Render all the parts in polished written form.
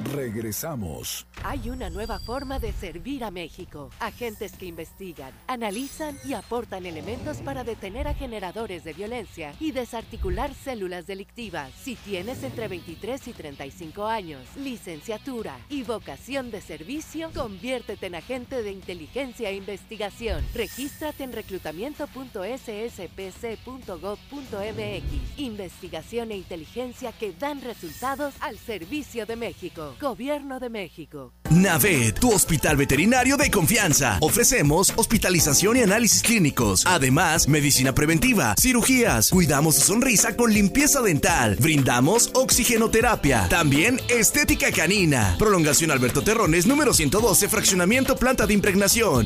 Regresamos. Hay una nueva forma de servir a México. Agentes que investigan, analizan y aportan elementos para detener a generadores de violencia y desarticular células delictivas. Si tienes entre 23 y 35 años, licenciatura y vocación de servicio, conviértete en agente de inteligencia e investigación. Regístrate en reclutamiento.sspc.gov.mx. Investigación e inteligencia que dan resultados al servicio de México. Gobierno de México. Navet, tu hospital veterinario de confianza. Ofrecemos hospitalización y análisis clínicos. Además, medicina preventiva, cirugías. Cuidamos su sonrisa con limpieza dental. Brindamos oxigenoterapia. También estética canina. Prolongación Alberto Terrones, número 112, fraccionamiento planta de impregnación.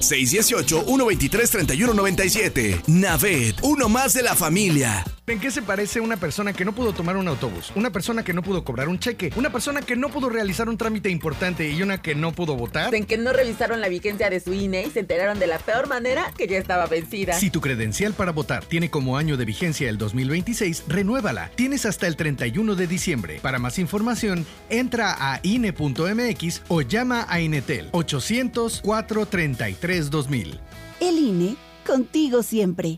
618-123-3197. Navet, uno más de la familia. ¿En qué se parece una persona que no pudo tomar un autobús? Una persona que no pudo cobrar un cheque, una persona que no pudo realizar un trámite importante y una que no pudo votar. En que no revisaron la vigencia de su INE y se enteraron de la peor manera que ya estaba vencida. Si tu credencial para votar tiene como año de vigencia el 2026, renuévala. Tienes hasta el 31 de diciembre. Para más información, entra a INE.mx o llama a Inetel 800-433-2000. El INE, contigo siempre.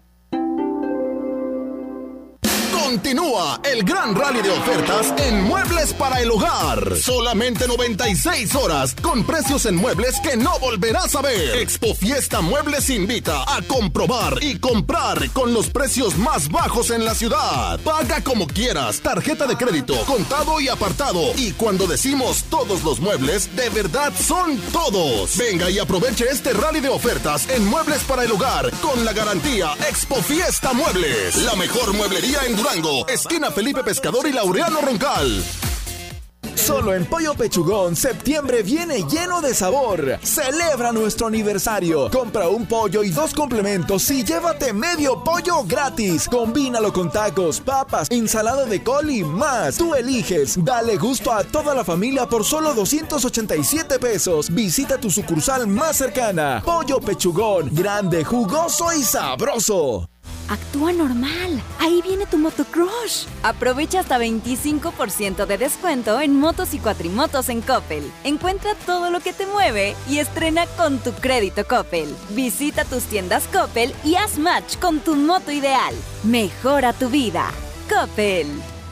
Continúa el gran rally de ofertas en Muebles para el Hogar. Solamente 96 horas con precios en muebles que no volverás a ver. Expo Fiesta Muebles invita a comprobar y comprar con los precios más bajos en la ciudad. Paga como quieras, tarjeta de crédito, contado y apartado. Y cuando decimos todos los muebles, de verdad son todos. Venga y aproveche este rally de ofertas en Muebles para el Hogar con la garantía Expo Fiesta Muebles. La mejor mueblería en Durango. Esquina Felipe Pescador y Laureano Roncal. Solo en Pollo Pechugón, septiembre viene lleno de sabor. Celebra nuestro aniversario. Compra un pollo y 2 complementos y llévate medio pollo gratis. Combínalo con tacos, papas, ensalada de col y más. Tú eliges. Dale gusto a toda la familia por solo 287 pesos. Visita tu sucursal más cercana. Pollo Pechugón, grande, jugoso y sabroso. Actúa normal. Ahí viene tu motocrush. Aprovecha hasta 25% de descuento en motos y cuatrimotos en Coppel. Encuentra todo lo que te mueve y estrena con tu crédito Coppel. Visita tus tiendas Coppel y haz match con tu moto ideal. Mejora tu vida. Coppel.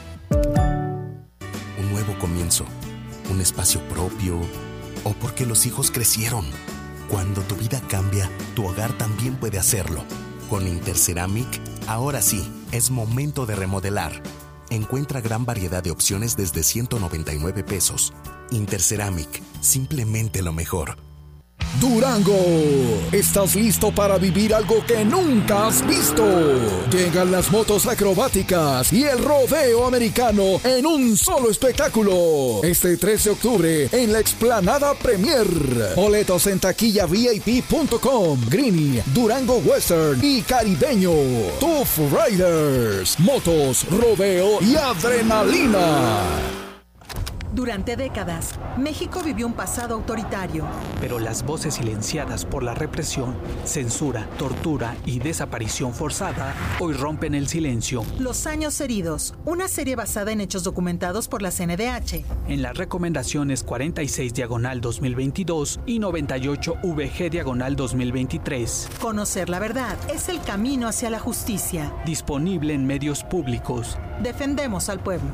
Un nuevo comienzo, un espacio propio o porque los hijos crecieron. Cuando tu vida cambia, tu hogar también puede hacerlo. Con Interceramic, ahora sí, es momento de remodelar. Encuentra gran variedad de opciones desde 199 pesos. Interceramic, simplemente lo mejor. Durango, ¿estás listo para vivir algo que nunca has visto? Llegan las motos acrobáticas y el rodeo americano en un solo espectáculo. Este 13 de octubre en la Explanada Premier. Boletos en taquillavip.com. Greeny, Durango Western y Caribeño. Tough Riders, motos, rodeo y adrenalina. Durante décadas, México vivió un pasado autoritario. Pero las voces silenciadas por la represión, censura, tortura y desaparición forzada hoy rompen el silencio. Los años heridos, una serie basada en hechos documentados por la CNDH. En las recomendaciones 46/2022 y 98VG/2023. Conocer la verdad es el camino hacia la justicia. Disponible en medios públicos. Defendemos al pueblo.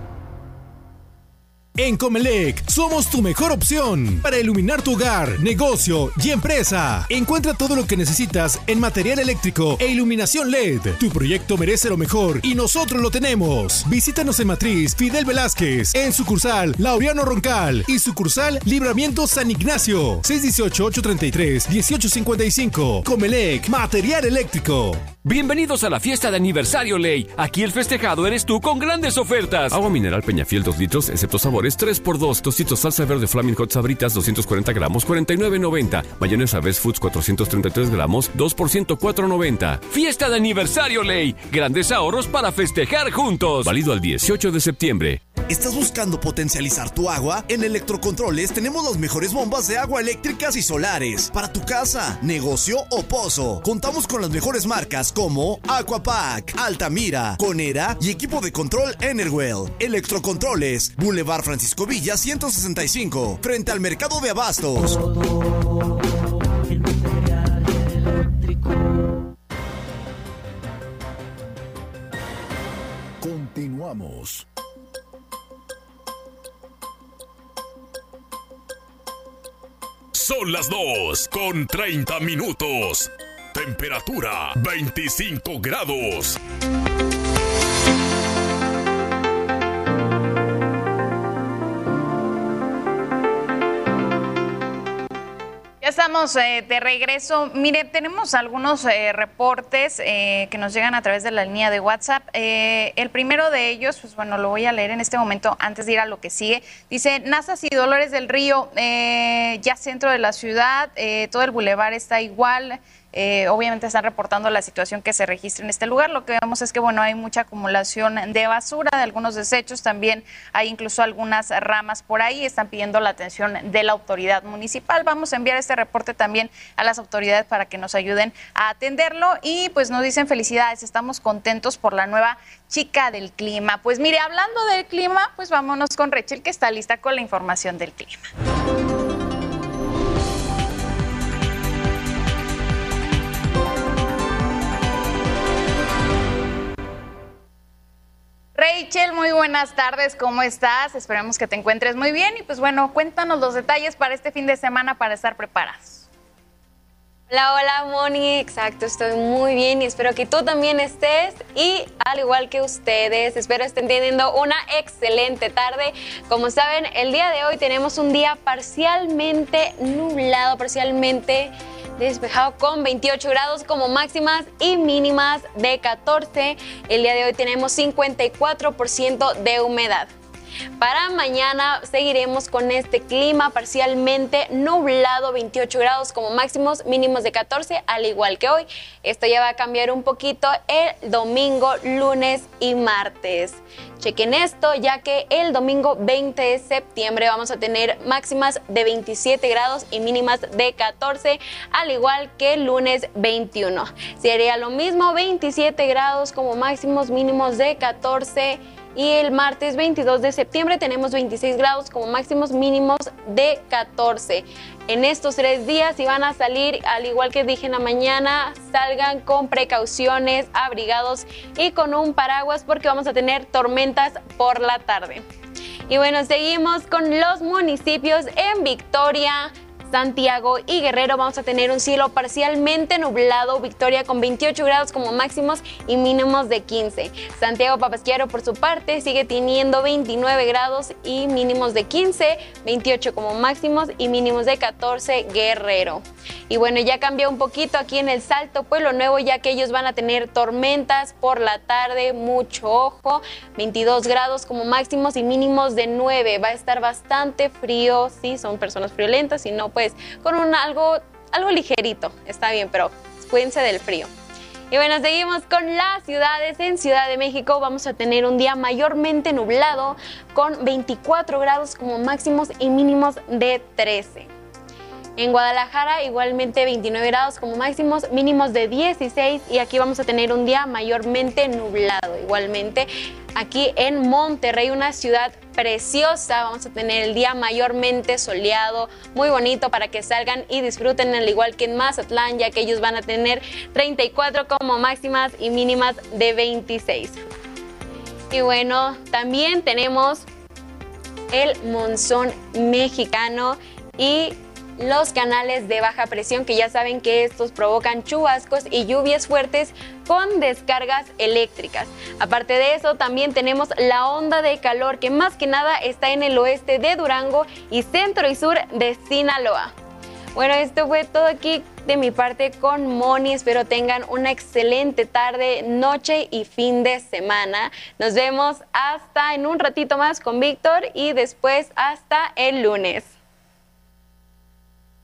En Comelec, somos tu mejor opción para iluminar tu hogar, negocio y empresa. Encuentra todo lo que necesitas en material eléctrico e iluminación LED. Tu proyecto merece lo mejor y nosotros lo tenemos. Visítanos en Matriz Fidel Velázquez, en sucursal Laureano Roncal y sucursal Libramiento San Ignacio. 618-833-1855. Comelec, material eléctrico. Bienvenidos a la fiesta de aniversario Ley. Aquí el festejado eres tú con grandes ofertas. Agua mineral Peñafiel 2 litros, excepto sabores 3x2. Tostitos salsa verde Flaming Hot Sabritas 240 gramos, 49.90. Mayonesa Best Foods 433 gramos, 2 por 104.90. Fiesta de aniversario Ley. Grandes ahorros para festejar juntos. Válido al 18 de septiembre. ¿Estás buscando potencializar tu agua? En Electrocontroles tenemos las mejores bombas de agua eléctricas y solares para tu casa, negocio o pozo. Contamos con las mejores marcas como Aquapack, Altamira, Conera y equipo de control Enerwell. Electrocontroles, Boulevard Francisco Francisco Villa 165, frente al Mercado de Abastos. Continuamos. Son las 2:30. Temperatura 25 grados. Ya estamos de regreso. Mire, tenemos algunos reportes que nos llegan a través de la línea de WhatsApp. El primero de ellos, pues bueno, lo voy a leer en este momento antes de ir a lo que sigue. Dice, Nazas y Dolores del Río, ya centro de la ciudad, todo el bulevar está igual. Obviamente están reportando la situación que se registra en este lugar. Lo que vemos es que bueno, hay mucha acumulación de basura, de algunos desechos, también hay incluso algunas ramas por ahí. Están pidiendo la atención de la autoridad municipal. Vamos a enviar este reporte también a las autoridades para que nos ayuden a atenderlo. Y pues nos dicen felicidades, estamos contentos por la nueva chica del clima. Pues mire, hablando del clima, pues vámonos con Rachel, que está lista con la información del clima. Rachel, muy buenas tardes, ¿cómo estás? Esperemos que te encuentres muy bien y pues bueno, cuéntanos los detalles para este fin de semana para estar preparados. Hola, hola Moni, exacto, estoy muy bien y espero que tú también estés y al igual que ustedes, espero estén teniendo una excelente tarde. Como saben, el día de hoy tenemos un día parcialmente nublado, parcialmente despejado con 28 grados como máximas y mínimas de 14. El día de hoy tenemos 54% de humedad. Para mañana seguiremos con este clima parcialmente nublado, 28 grados como máximos, mínimos de 14, al igual que hoy. Esto ya va a cambiar un poquito el domingo, lunes y martes. Chequen esto, ya que el domingo 20 de septiembre vamos a tener máximas de 27 grados y mínimas de 14, al igual que el lunes 21. Sería lo mismo, 27 grados como máximos, mínimos de 14. Y el martes 22 de septiembre tenemos 26 grados como máximos, mínimos de 14. En estos 3 días, si van a salir, al igual que dije en la mañana, salgan con precauciones, abrigados y con un paraguas porque vamos a tener tormentas por la tarde. Y bueno, seguimos con los municipios. En Victoria, Santiago y Guerrero vamos a tener un cielo parcialmente nublado. Victoria con 28 grados como máximos y mínimos de 15. Santiago Papasquiaro por su parte sigue teniendo 29 grados y mínimos de 15, 28 como máximos y mínimos de 14 Guerrero. Y bueno, ya cambió un poquito aquí en el Salto Pueblo Nuevo, ya que ellos van a tener tormentas por la tarde, mucho ojo, 22 grados como máximos y mínimos de 9. Va a estar bastante frío, sí, son personas friolentas, si no, pues con algo ligerito, está bien, pero cuídense del frío. Y bueno, seguimos con las ciudades. En Ciudad de México vamos a tener un día mayormente nublado con 24 grados como máximos y mínimos de 13. En Guadalajara igualmente 29 grados como máximos, mínimos de 16 y aquí vamos a tener un día mayormente nublado. Igualmente aquí en Monterrey, una ciudad preciosa, vamos a tener el día mayormente soleado, muy bonito para que salgan y disfruten, al igual que en Mazatlán, ya que ellos van a tener 34 como máximas y mínimas de 26. Y bueno, también tenemos el monzón mexicano y los canales de baja presión, que ya saben que estos provocan chubascos y lluvias fuertes con descargas eléctricas. Aparte de eso, también tenemos la onda de calor, que más que nada está en el oeste de Durango y centro y sur de Sinaloa. Bueno, esto fue todo aquí de mi parte con Moni. Espero tengan una excelente tarde, noche y fin de semana. Nos vemos hasta en un ratito más con Víctor y después hasta el lunes.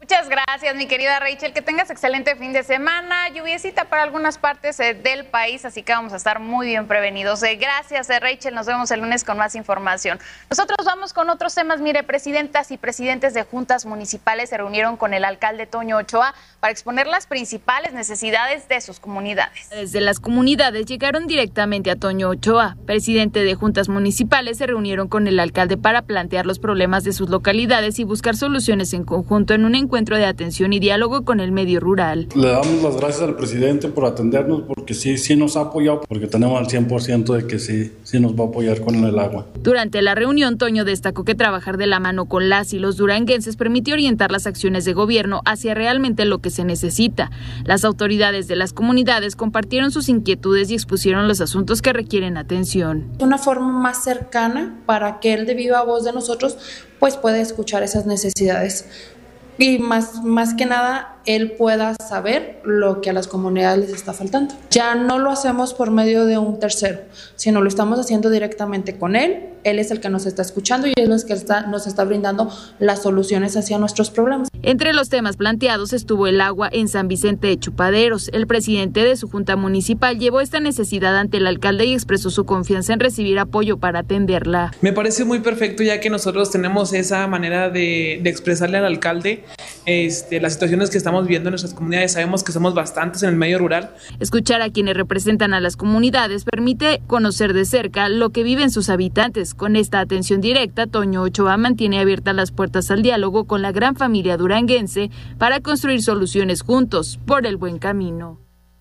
Muchas gracias, mi querida Rachel. Que tengas excelente fin de semana. Lluviecita para algunas partes del país, así que vamos a estar muy bien prevenidos. Gracias, Rachel. Nos vemos el lunes con más información. Nosotros vamos con otros temas. Mire, presidentas y presidentes de juntas municipales se reunieron con el alcalde Toño Ochoa para exponer las principales necesidades de sus comunidades. Desde las comunidades llegaron directamente a Toño Ochoa. Presidente de juntas municipales se reunieron con el alcalde para plantear los problemas de sus localidades y buscar soluciones en conjunto en un encuentro de atención y diálogo con el medio rural. Le damos las gracias al presidente por atendernos, porque sí nos ha apoyado, porque tenemos al 100% de que sí nos va a apoyar con el agua. Durante la reunión, Toño destacó que trabajar de la mano con las y los duranguenses permitió orientar las acciones de gobierno hacia realmente lo que se necesita. Las autoridades de las comunidades compartieron sus inquietudes y expusieron los asuntos que requieren atención. Una forma más cercana para que él, de viva voz de nosotros, pues pueda escuchar esas necesidades. Y más que nada, él pueda saber lo que a las comunidades les está faltando. Ya no lo hacemos por medio de un tercero, sino lo estamos haciendo directamente con él. Él es el que nos está escuchando y es el que nos está brindando las soluciones hacia nuestros problemas. Entre los temas planteados estuvo el agua en San Vicente de Chupaderos. El presidente de su junta municipal llevó esta necesidad ante el alcalde y expresó su confianza en recibir apoyo para atenderla. Me parece muy perfecto, ya que nosotros tenemos esa manera de expresarle al alcalde las situaciones que estamos viendo en nuestras comunidades. Sabemos que somos bastantes en el medio rural. Escuchar a quienes representan a las comunidades permite conocer de cerca lo que viven sus habitantes. Con esta atención directa, Toño Ochoa mantiene abiertas las puertas al diálogo con la gran familia duranguense para construir soluciones juntos por el buen camino.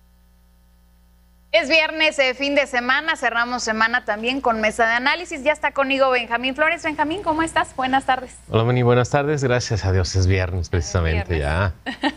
Es viernes, fin de semana, cerramos semana también con mesa de análisis. Ya está conmigo Benjamín Flores. Benjamín, ¿cómo estás? Buenas tardes. Hola, Moni, buenas tardes. Gracias a Dios, es viernes precisamente ya.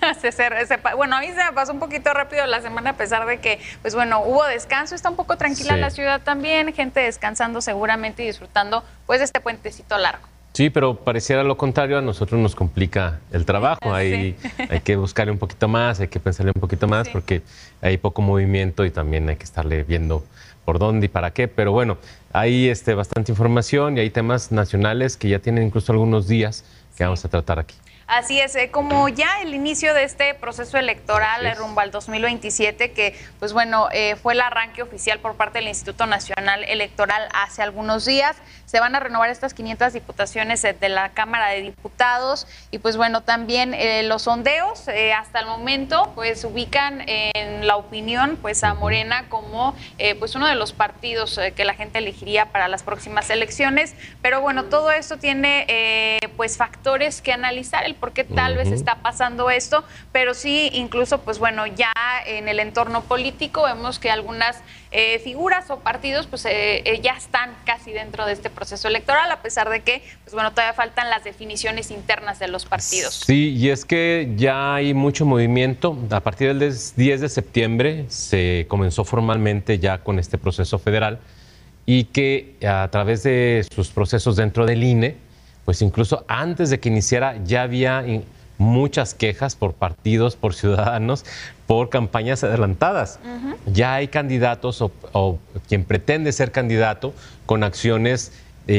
Bueno, a mí se me pasó un poquito rápido la semana, a pesar de que, pues bueno, hubo descanso. Está un poco tranquila la ciudad también, gente descansando seguramente y disfrutando pues de este puentecito largo. Sí, pero pareciera lo contrario, a nosotros nos complica el trabajo, hay que buscarle un poquito más, hay que pensarle un poquito más, porque hay poco movimiento y también hay que estarle viendo por dónde y para qué, pero bueno, hay bastante información y hay temas nacionales que ya tienen incluso algunos días que vamos a tratar aquí. Así es, como ya el inicio de este proceso electoral rumbo al 2027, que pues bueno, fue el arranque oficial por parte del Instituto Nacional Electoral hace algunos días. Se van a renovar estas 500 diputaciones de la Cámara de Diputados y pues bueno, también los sondeos hasta el momento pues ubican en la opinión pues a Morena como pues uno de los partidos que la gente elegiría para las próximas elecciones, pero bueno, todo esto tiene pues factores que analizar, el por qué tal vez está pasando esto, pero sí incluso pues bueno, ya en el entorno político vemos que algunas figuras o partidos pues ya están casi dentro de este proceso electoral, a pesar de que pues bueno, todavía faltan las definiciones internas de los partidos. Sí, y es que ya hay mucho movimiento. A partir del 10 de septiembre se comenzó formalmente ya con este proceso federal y que a través de sus procesos dentro del INE, pues incluso antes de que iniciara ya había muchas quejas por partidos, por ciudadanos, por campañas adelantadas. Ya hay candidatos o quien pretende ser candidato con acciones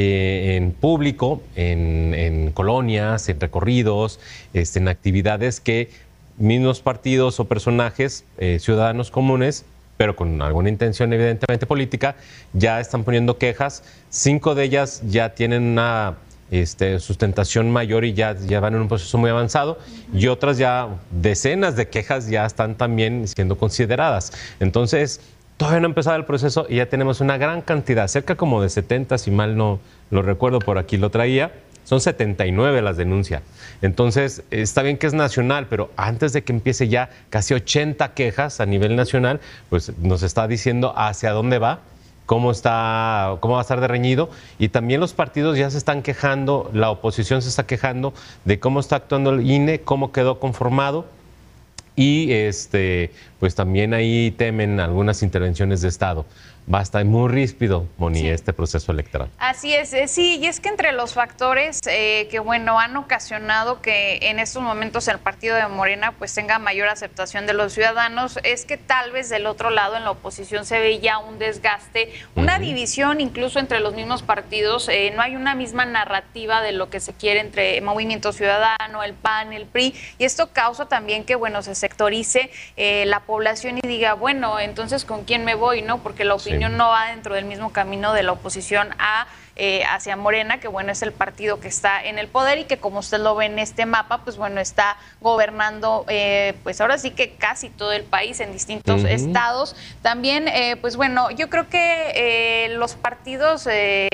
en público, en colonias, en recorridos, en actividades que mismos partidos o personajes, ciudadanos comunes, pero con alguna intención evidentemente política, ya están poniendo quejas. 5 de ellas ya tienen una sustentación mayor y ya van en un proceso muy avanzado, y otras ya decenas de quejas ya están también siendo consideradas. Entonces, todavía no ha empezado el proceso y ya tenemos una gran cantidad, cerca como de 70, si mal no lo recuerdo, por aquí lo traía, son 79 las denuncias. Entonces, está bien que es nacional, pero antes de que empiece ya casi 80 quejas a nivel nacional, pues nos está diciendo hacia dónde va, cómo va a estar de reñido, y también los partidos ya se están quejando, la oposición se está quejando de cómo está actuando el INE, cómo quedó conformado, y pues también ahí temen algunas intervenciones de Estado. va a estar muy ríspido, Moni, este proceso electoral. Así es, sí, y es que entre los factores que, bueno, han ocasionado que en estos momentos el partido de Morena pues tenga mayor aceptación de los ciudadanos, es que tal vez del otro lado en la oposición se ve ya un desgaste, una división incluso entre los mismos partidos, no hay una misma narrativa de lo que se quiere entre Movimiento Ciudadano, el PAN, el PRI, y esto causa también que, bueno, se sectorice la población y diga, bueno, entonces ¿con quién me voy? ¿No? Porque la opinión no va dentro del mismo camino de la oposición hacia Morena, que bueno, es el partido que está en el poder y que, como usted lo ve en este mapa, pues bueno, está gobernando pues ahora sí que casi todo el país en distintos estados. También, pues bueno, yo creo que los partidos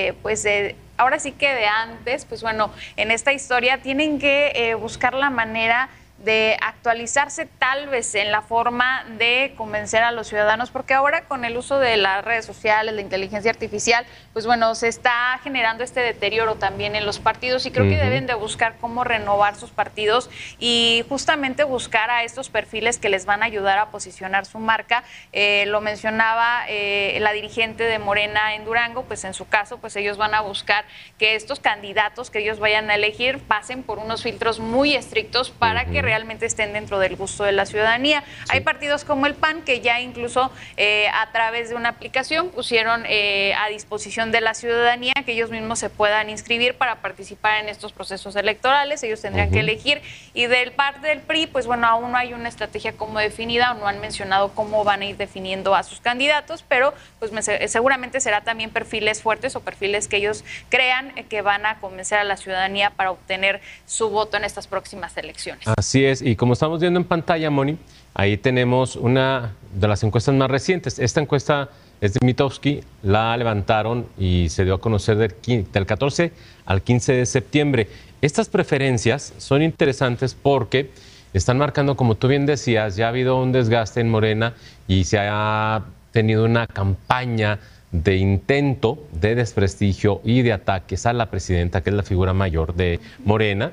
ahora sí que de antes, pues bueno, en esta historia tienen que buscar la manera de actualizarse tal vez en la forma de convencer a los ciudadanos, porque ahora con el uso de las redes sociales, la inteligencia artificial, pues bueno, se está generando este deterioro también en los partidos y creo que deben de buscar cómo renovar sus partidos y justamente buscar a estos perfiles que les van a ayudar a posicionar su marca. Lo mencionaba la dirigente de Morena en Durango, pues en su caso, pues ellos van a buscar que estos candidatos que ellos vayan a elegir pasen por unos filtros muy estrictos para que realmente estén dentro del gusto de la ciudadanía. Hay partidos como el PAN que ya incluso a través de una aplicación pusieron a disposición de la ciudadanía que ellos mismos se puedan inscribir para participar en estos procesos electorales, ellos tendrían que elegir, y del parte del PRI, pues bueno, aún no hay una estrategia como definida o no han mencionado cómo van a ir definiendo a sus candidatos, pero pues seguramente será también perfiles fuertes o perfiles que ellos crean que van a convencer a la ciudadanía para obtener su voto en estas próximas elecciones. Así es, y como estamos viendo en pantalla, Moni, ahí tenemos una de las encuestas más recientes. Esta encuesta es de Mitofsky, la levantaron y se dio a conocer del 14 al 15 de septiembre. Estas preferencias son interesantes porque están marcando, como tú bien decías, ya ha habido un desgaste en Morena y se ha tenido una campaña de intento de desprestigio y de ataques a la presidenta, que es la figura mayor de Morena.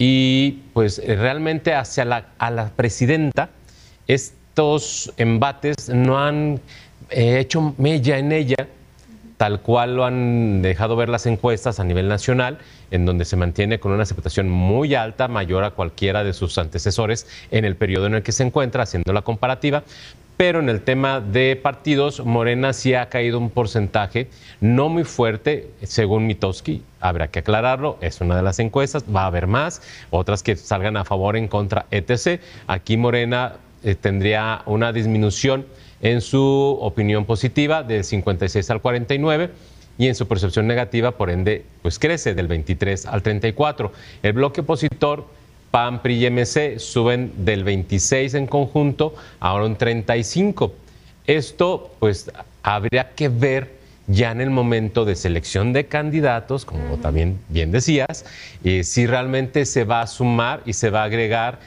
Y pues realmente hacia a la presidenta estos embates no han hecho mella en ella, tal cual lo han dejado ver las encuestas a nivel nacional, en donde se mantiene con una aceptación muy alta, mayor a cualquiera de sus antecesores en el periodo en el que se encuentra, haciendo la comparativa. Pero en el tema de partidos, Morena sí ha caído un porcentaje no muy fuerte, según Mitofsky. Habrá que aclararlo, es una de las encuestas, va a haber más, otras que salgan a favor, en contra, etc. Aquí Morena tendría una disminución en su opinión positiva del 56 al 49 y en su percepción negativa, por ende, pues crece del 23 al 34. El bloque opositor, PAN, PRI y MC, suben del 26 en conjunto a un 35. Esto, pues, habría que ver ya en el momento de selección de candidatos, como también bien decías, si realmente se va a sumar y se va a agregar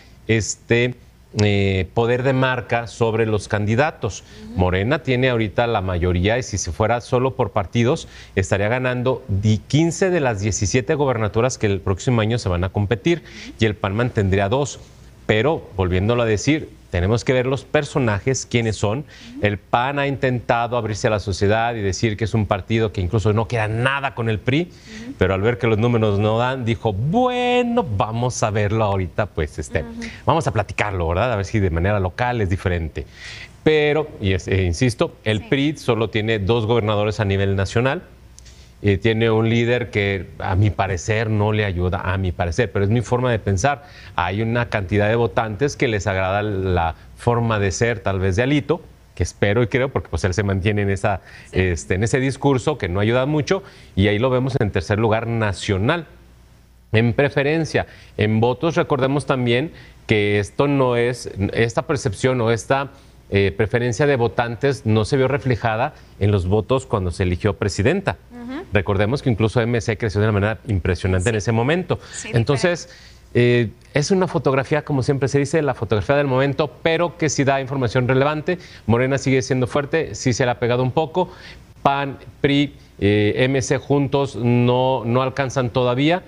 poder de marca sobre los candidatos. Morena tiene ahorita la mayoría y si se fuera solo por partidos estaría ganando 15 de las 17 gobernaturas que el próximo año se van a competir y el PAN mantendría 2. Pero, volviéndolo a decir, tenemos que ver los personajes, quiénes son. El PAN ha intentado abrirse a la sociedad y decir que es un partido que incluso no queda nada con el PRI, pero al ver que los números no dan, dijo, bueno, vamos a verlo ahorita, pues vamos a platicarlo, ¿verdad? A ver si de manera local es diferente. Pero, insisto, el PRI solo tiene 2 gobernadores a nivel nacional. Tiene un líder que a mi parecer no le ayuda, pero es mi forma de pensar. Hay una cantidad de votantes que les agrada la forma de ser tal vez de Alito, que espero y creo, porque pues él se mantiene en en ese discurso que no ayuda mucho, y ahí lo vemos en tercer lugar nacional. En preferencia, en votos, recordemos también que esta percepción o esta preferencia de votantes no se vio reflejada en los votos cuando se eligió presidenta. Recordemos que incluso MC creció de una manera impresionante en ese momento. Entonces, es una fotografía, como siempre se dice, la fotografía del momento, pero que sí da información relevante. Morena sigue siendo fuerte, sí se le ha pegado un poco. PAN, PRI, MC juntos no alcanzan todavía.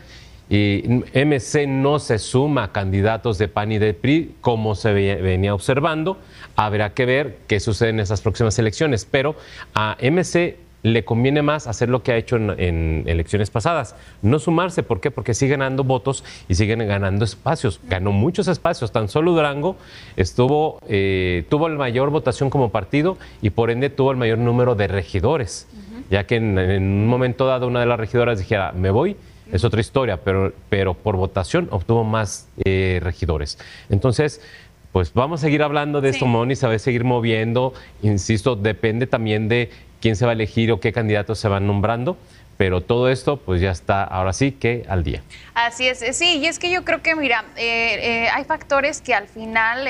MC no se suma a candidatos de PAN y de PRI, como se venía observando. Habrá que ver qué sucede en esas próximas elecciones, pero a MC le conviene más hacer lo que ha hecho en elecciones pasadas, no sumarse. ¿Por qué? Porque sigue ganando votos y siguen ganando espacios. Ganó muchos espacios. Tan solo Durango tuvo la mayor votación como partido y por ende tuvo el mayor número de regidores, ya que en un momento dado una de las regidoras dijera, me voy, es otra historia, pero por votación obtuvo más regidores. Entonces, pues vamos a seguir hablando de esto, Moni, se va a seguir moviendo. Insisto, depende también de quién se va a elegir o qué candidatos se van nombrando, pero todo esto pues ya está ahora sí que al día. Así es, sí, y es que yo creo que, mira, hay factores que al final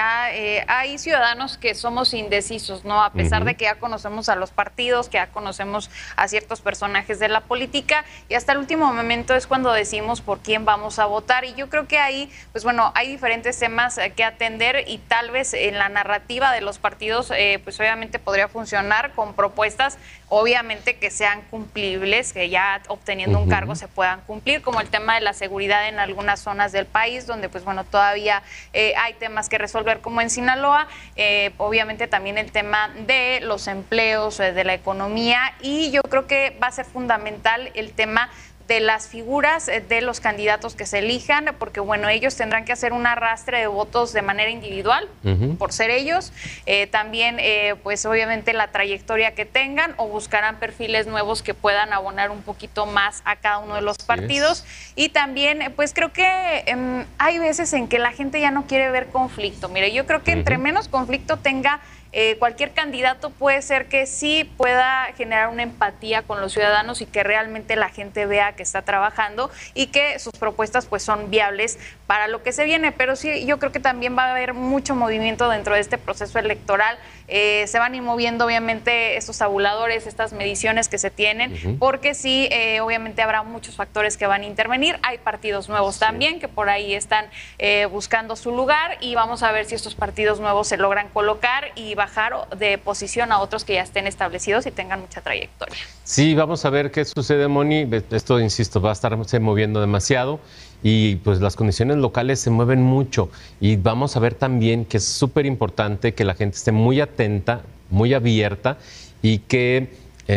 hay ciudadanos que somos indecisos, ¿no? A pesar de que ya conocemos a los partidos, que ya conocemos a ciertos personajes de la política, y hasta el último momento es cuando decimos por quién vamos a votar. Y yo creo que ahí, pues bueno, hay diferentes temas que atender y tal vez en la narrativa de los partidos, pues obviamente podría funcionar con propuestas, obviamente que sean cumplibles, que ya obteniendo un cargo se puedan cumplir, como el tema de la seguridad en algunas zonas del país, donde pues bueno, todavía hay temas que resolver, como en Sinaloa, obviamente también el tema de los empleos, de la economía, y yo creo que va a ser fundamental el tema de las figuras de los candidatos que se elijan, porque bueno, ellos tendrán que hacer un arrastre de votos de manera individual, por ser ellos, también pues obviamente la trayectoria que tengan, o buscarán perfiles nuevos que puedan abonar un poquito más a cada uno de los partidos. Y también pues creo que hay veces en que la gente ya no quiere ver conflicto. Mire, yo creo que entre menos conflicto tenga cualquier candidato, puede ser que sí pueda generar una empatía con los ciudadanos y que realmente la gente vea que está trabajando y que sus propuestas pues son viables para lo que se viene. Pero sí, yo creo que también va a haber mucho movimiento dentro de este proceso electoral. Se van a ir moviendo obviamente estos tabuladores, estas mediciones que se tienen, porque sí, obviamente habrá muchos factores que van a intervenir. Hay partidos nuevos también que por ahí están buscando su lugar, y vamos a ver si estos partidos nuevos se logran colocar y bajar de posición a otros que ya estén establecidos y tengan mucha trayectoria. Sí, vamos a ver qué sucede, Moni. Esto, insisto, va a estarse moviendo demasiado y pues las condiciones locales se mueven mucho, y vamos a ver también que es súper importante que la gente esté muy atenta, muy abierta, y que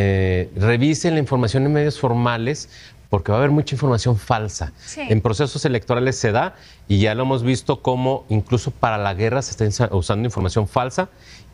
revise la información en medios formales, porque va a haber mucha información falsa. En procesos electorales se da, y ya lo hemos visto como incluso para la guerra se está usando información falsa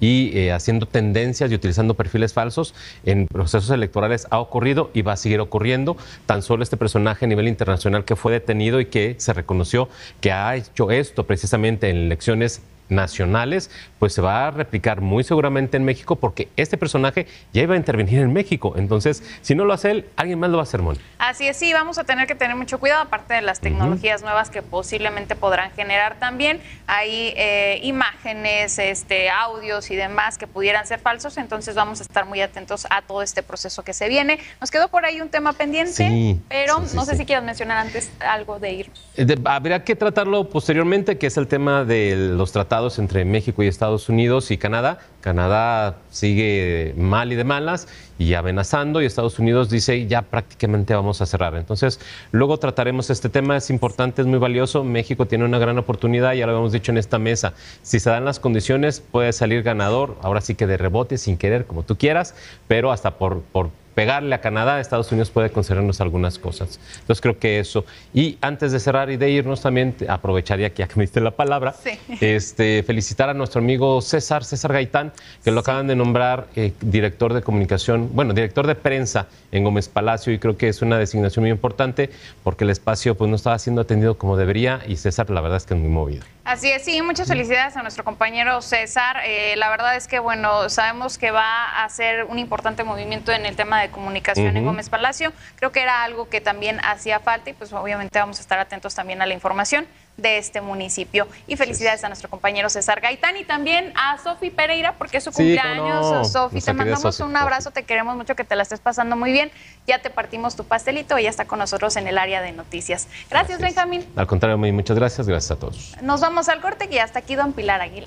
y haciendo tendencias y utilizando perfiles falsos. En procesos electorales ha ocurrido y va a seguir ocurriendo. Tan solo este personaje a nivel internacional que fue detenido y que se reconoció que ha hecho esto precisamente en elecciones nacionales, pues se va a replicar muy seguramente en México, porque este personaje ya iba a intervenir en México. Entonces, si no lo hace él, alguien más lo va a hacer, Moni. Así es, sí, vamos a tener que tener mucho cuidado, aparte de las tecnologías nuevas que posiblemente podrán generar también. Hay imágenes, audios y demás que pudieran ser falsos, entonces vamos a estar muy atentos a todo este proceso que se viene. Nos quedó por ahí un tema pendiente, pero no sé si quieras mencionar antes algo de irnos. Habría que tratarlo posteriormente, que es el tema de los tratados entre México y Estados Unidos y Canadá. Canadá sigue mal y de malas y amenazando, y Estados Unidos dice ya prácticamente vamos a cerrar. Entonces, luego trataremos este tema, es importante, es muy valioso. México tiene una gran oportunidad, ya lo habíamos dicho en esta mesa. Si se dan las condiciones, puede salir ganador, ahora sí que de rebote, sin querer, como tú quieras, pero hasta por pegarle a Canadá, Estados Unidos puede concedernos algunas cosas. Entonces creo que eso. Y antes de cerrar y de irnos también, aprovecharía que ya que me diste la palabra, felicitar a nuestro amigo César Gaitán, que lo acaban de nombrar director de comunicación, director de prensa en Gómez Palacio, y creo que es una designación muy importante porque el espacio pues no estaba siendo atendido como debería, y César la verdad es que es muy movido. Así es, sí, muchas felicidades a nuestro compañero César. La verdad es que, bueno, sabemos que va a hacer un importante movimiento en el tema de comunicación en Gómez Palacio. Creo que era algo que también hacía falta, y pues obviamente vamos a estar atentos también a la información de este municipio. Y felicidades a nuestro compañero César Gaitán, y también a Sofi Pereira, porque es su cumpleaños. Sofi, te mandamos un abrazo, te queremos mucho, que te la estés pasando muy bien. Ya te partimos tu pastelito, y ya está con nosotros en el área de noticias. Gracias, Benjamín. Al contrario, muchas gracias, gracias a todos. Nos vamos al corte, y hasta aquí don Pilar Aguilar.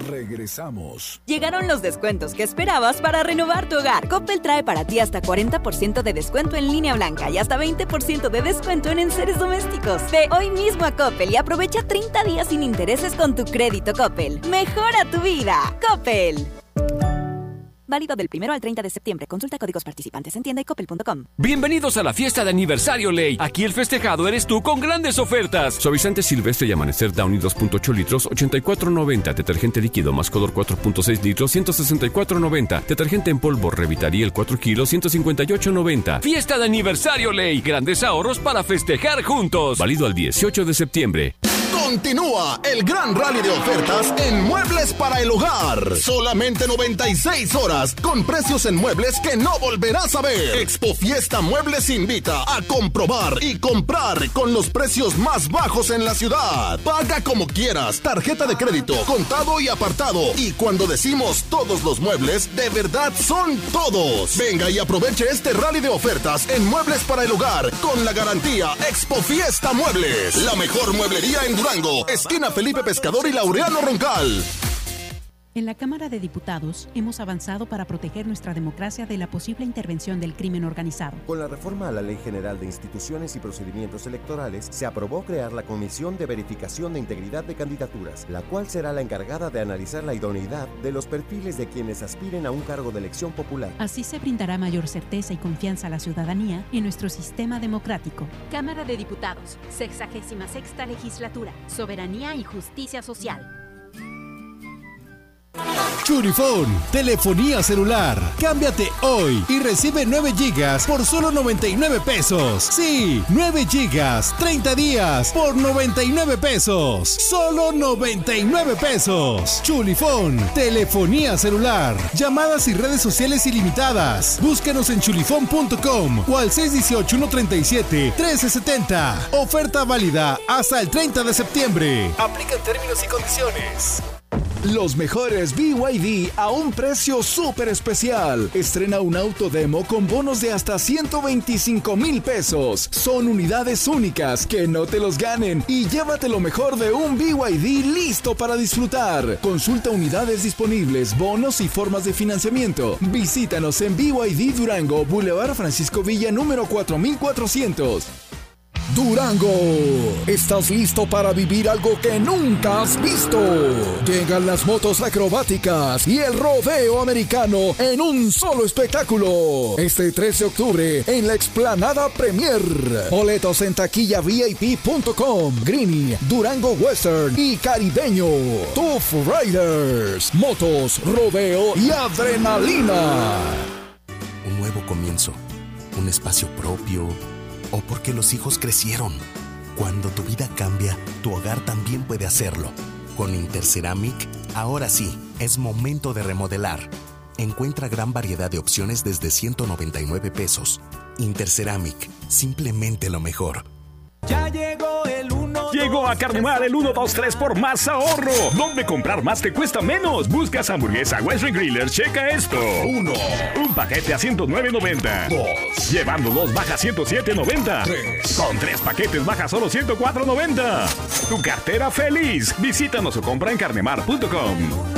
Regresamos. Llegaron los descuentos que esperabas para renovar tu hogar. Coppel trae para ti hasta 40% de descuento en línea blanca y hasta 20% de descuento en enseres domésticos. Ve hoy mismo a Coppel y aprovecha 30 días sin intereses con tu crédito Coppel. Mejora tu vida. Coppel. Válido del 1 al 30 de septiembre. Consulta códigos participantes en tienda y coppel.com. Bienvenidos a la fiesta de aniversario Ley. Aquí el festejado eres tú con grandes ofertas. Suavizante Silvestre y Amanecer Downy 2.8 litros, 84.90. Detergente líquido más color 4.6 litros, 164.90. Detergente en polvo Revitariel 4 kilos, 158.90. Fiesta de aniversario Ley. Grandes ahorros para festejar juntos. Válido al 18 de septiembre. Continúa el gran rally de ofertas en Muebles para el Hogar. Solamente 96 horas con precios en muebles que no volverás a ver. Expo Fiesta Muebles invita a comprobar y comprar con los precios más bajos en la ciudad. Paga como quieras, tarjeta de crédito, contado y apartado. Y cuando decimos todos los muebles, de verdad son todos. Venga y aproveche este rally de ofertas en Muebles para el Hogar con la garantía Expo Fiesta Muebles. La mejor mueblería en Durango, esquina Felipe Pescador y Laureano Roncal. En la Cámara de Diputados hemos avanzado para proteger nuestra democracia de la posible intervención del crimen organizado. Con la reforma a la Ley General de Instituciones y Procedimientos Electorales, se aprobó crear la Comisión de Verificación de Integridad de Candidaturas, la cual será la encargada de analizar la idoneidad de los perfiles de quienes aspiren a un cargo de elección popular. Así se brindará mayor certeza y confianza a la ciudadanía en nuestro sistema democrático. Cámara de Diputados, 66ª Legislatura, Soberanía y Justicia Social. Churifón, telefonía celular. Cámbiate hoy y recibe 9 gigas por solo 99 pesos. Sí, 9 gigas, 30 días por 99 pesos. Solo 99 pesos. Chulifón, telefonía celular. Llamadas y redes sociales ilimitadas. Búscanos en chulifón.com o al 618-137-1370. Oferta válida hasta el 30 de septiembre. Aplican términos y condiciones. Los mejores BYD a un precio súper especial. Estrena un auto demo con bonos de hasta 125,000 pesos. Son unidades únicas, que no te los ganen. Y llévate lo mejor de un BYD listo para disfrutar. Consulta unidades disponibles, bonos y formas de financiamiento. Visítanos en BYD Durango, Boulevard Francisco Villa, número 4400. Durango, ¿estás listo para vivir algo que nunca has visto? Llegan las motos acrobáticas y el rodeo americano en un solo espectáculo. Este 3 de octubre en la Explanada Premier. Boletos en taquillavip.com. Greeny, Durango Western y Caribeño. Tough Riders, motos, rodeo y adrenalina. Un nuevo comienzo, un espacio propio. O porque los hijos crecieron. Cuando tu vida cambia, tu hogar también puede hacerlo. Con Interceramic, ahora sí, es momento de remodelar. Encuentra gran variedad de opciones desde 199 pesos. Interceramic, simplemente lo mejor. Ya llegó el 1. Llegó a Carnemar el 1-2-3 por más ahorro. ¿Dónde comprar más te cuesta menos? Buscas hamburguesa Western Griller, checa esto. 1. Un paquete a $109.90. 2. Llevando 2 baja $107.90. 3. Con 3 paquetes baja solo $104.90. Tu cartera feliz. Visítanos o compra en carnemar.com.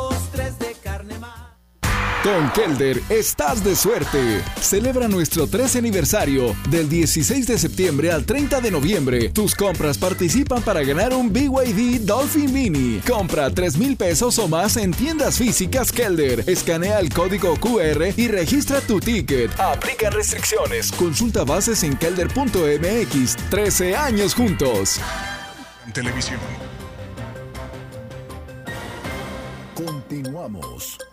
Con Kelder estás de suerte. Celebra nuestro 13 aniversario del 16 de septiembre al 30 de noviembre. Tus compras participan para ganar un BYD Dolphin Mini. Compra 3,000 pesos o más en tiendas físicas Kelder. Escanea el código QR y registra tu ticket. Aplican restricciones. Consulta bases en kelder.mx. 13 años juntos. En televisión. Continuamos.